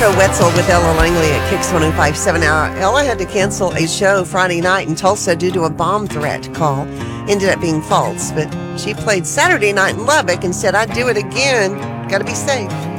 Marco Wetzel with Ella Langley at Kicks 105.7. Now, Ella had to cancel a show Friday night in Tulsa due to a bomb threat call. Ended up being false, but she played Saturday night in Lubbock and said, I'd do it again. Gotta be safe.